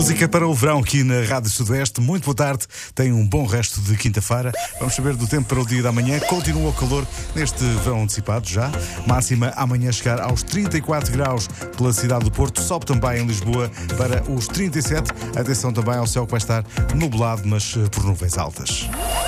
Música para o verão aqui na Rádio Sudoeste. Muito boa tarde, tenham um bom resto de quinta-feira. Vamos saber do tempo para o dia da manhã. Continua o calor neste verão antecipado já. Máxima amanhã chegar aos 34 graus pela cidade do Porto. Sobe também em Lisboa para os 37. Atenção também ao céu que vai estar nublado, mas por nuvens altas.